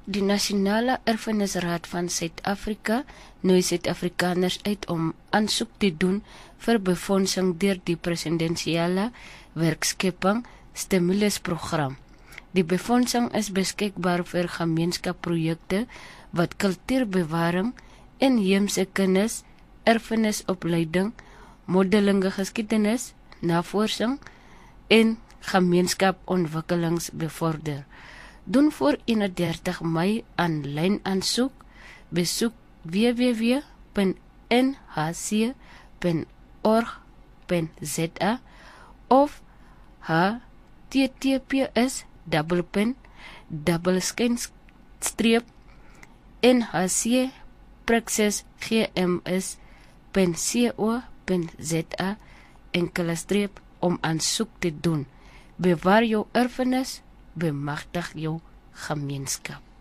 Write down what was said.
Die Nasionale Erfenisraad van Suid-Afrika nooi Suid-Afrikaners uit om aansoek te doen vir befondsing deur die presidensiële werkskepping stimulusprogram. Die befondsing is beskikbaar vir gemeenskapprojekte wat kultuurbewaring, inheemse kennis, erfenisopleiding, modelinge geskiedenis, navorsing en gemeenskapontwikkelings bevorder. Doen voor 31 Mei aanlyn aansoek. Besoek www.nhc.org.za of https://nhc.gms.co.za om aansoek te doen. Bewaar jou erfenis, bemagtig jou gemeenskap.